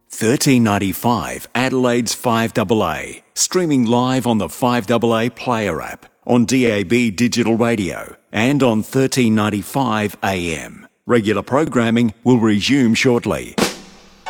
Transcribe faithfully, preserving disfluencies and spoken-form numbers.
thirteen ninety-five Adelaide's five A A, streaming live on the five A A Player app, on D A B digital radio and on thirteen ninety-five A M. Regular programming will resume shortly.